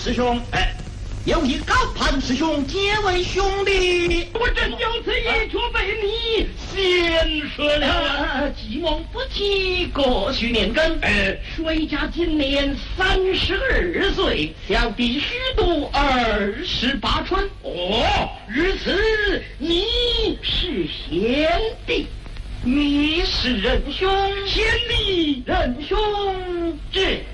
师兄，有一高攀师兄结为兄弟， 我真有此意，却被你先说了。 既往不提，各须年根。 水家今年32岁，小弟虚度28春。哦，如此，你是贤弟， 你是仁兄， 贤弟仁兄。 这。